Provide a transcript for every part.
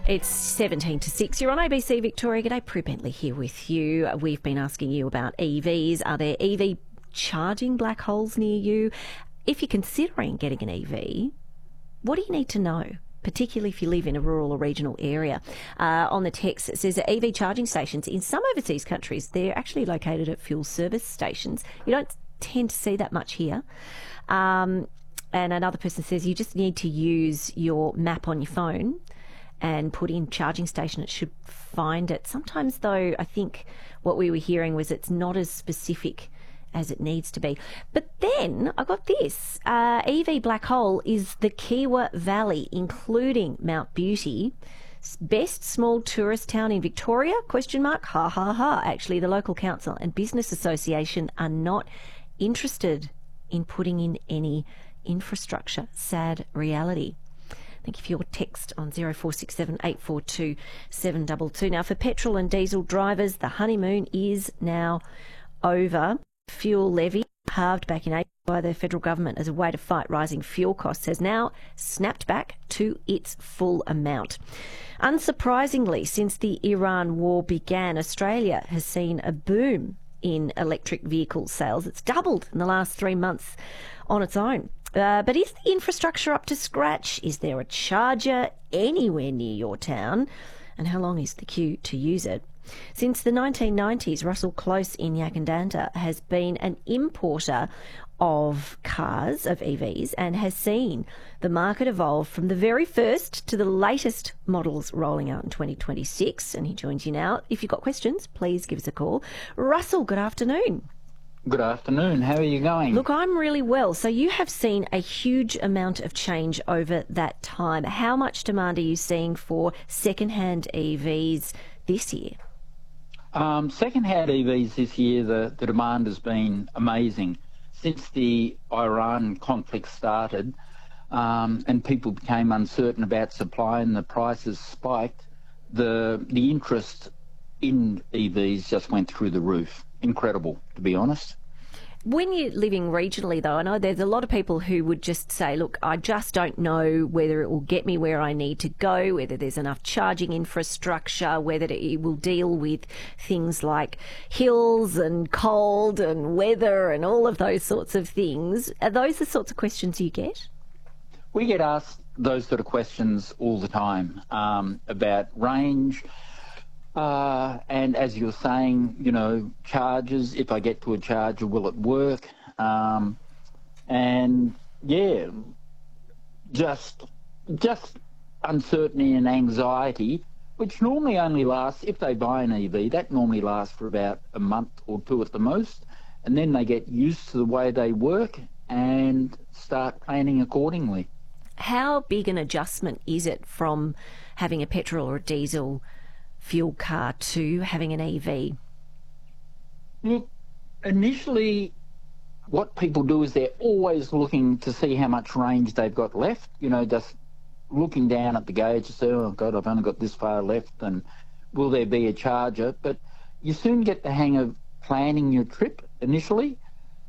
It's 17 to 6. You're on ABC Victoria. G'day, Prue Bentley here with you. We've been asking you about EVs. Are there EV charging black holes near you? If you're considering getting an EV, what do you need to know, particularly if you live in a rural or regional area? On the text, it says that EV charging stations in some overseas countries, they're actually located at fuel service stations. You don't tend to see that much here. And another person says you just need to use your map on your phone and put in charging station. It should find it. Sometimes, though, I think what we were hearing was it's not as specific as it needs to be. But then I got this. EV black hole is the Kiewa Valley, including Mount Beauty. Best small tourist town in Victoria? Question mark. Ha, ha, ha. Actually, the local council and business association are not interested in putting in any infrastructure. Sad reality. Thank you for your text on 0467 842 722. Now, for petrol and diesel drivers, the honeymoon is now over. Fuel levy, halved back in April by the federal government as a way to fight rising fuel costs, has now snapped back to its full amount. Unsurprisingly, since the Iran war began, Australia has seen a boom in electric vehicle sales. It's doubled in the last 3 months on its own. But is the infrastructure up to scratch? Is there a charger anywhere near your town? And how long is the queue to use it? Since the 1990s, Russell Close in Yakandanta has been an importer of cars, of EVs, and has seen the market evolve from the very first to the latest models rolling out in 2026. And he joins you now. If you've got questions, please give us a call. Russell, good afternoon. Good afternoon. How are you going? Look, I'm really well. So you have seen a huge amount of change over that time. How much demand are you seeing for second-hand EVs this year? Second-hand EVs this year, the demand has been amazing. Since the Iran conflict started and people became uncertain about supply and the prices spiked, the interest in EVs just went through the roof. Incredible, to be honest. When you're living regionally, though, I know there's a lot of people who would just say, look, I just don't know whether it will get me where I need to go, whether there's enough charging infrastructure, whether it will deal with things like hills and cold and weather and all of those sorts of things. Are those the sorts of questions you get? We get asked those sort of questions all the time about range. And as you're saying, you know, charges, if I get to a charger, will it work? And yeah, just uncertainty and anxiety, which normally only lasts, if they buy an EV, that normally lasts for about a month or two at the most. And then they get used to the way they work and start planning accordingly. How big an adjustment is it from having a petrol or a diesel fuel car to having an EV? Look, initially what people do is they're always looking to see how much range they've got left, you know, just looking down at the gauge to say, oh God, I've only got this far left and will there be a charger? But you soon get the hang of planning your trip initially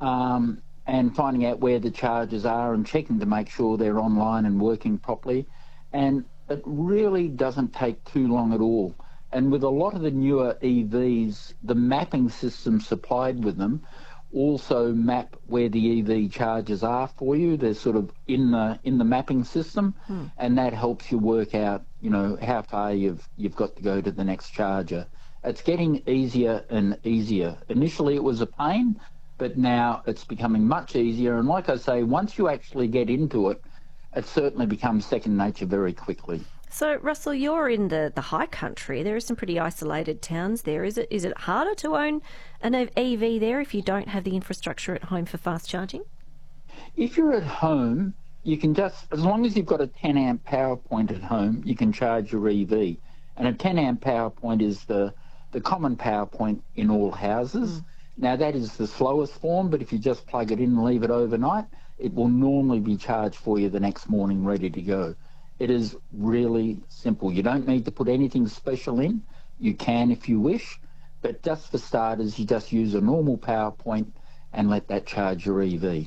and finding out where the chargers are and checking to make sure they're online and working properly. And it really doesn't take too long at all. And with a lot of the newer EVs, the mapping system supplied with them also map where the EV chargers are for you. They're sort of in the mapping system, and that helps you work out, you know, how far you've got to go to the next charger. It's getting easier and easier. Initially it was a pain, but now it's becoming much easier. And like I say, once you actually get into it, it certainly becomes second nature very quickly. So, Russell, you're in the high country. There are some pretty isolated towns there. Is it harder to own an EV there if you don't have the infrastructure at home for fast charging? If you're at home, you can just, as long as you've got a 10 amp power point at home, you can charge your EV. And a 10 amp power point is the common power point in all houses. Now, that is the slowest form, but if you just plug it in and leave it overnight, it will normally be charged for you the next morning ready to go. It is really simple. You don't need to put anything special in. You can if you wish, but just for starters, you just use a normal power point and let that charge your EV.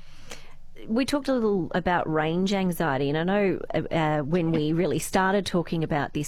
We talked a little about range anxiety, and I know when we really started talking about this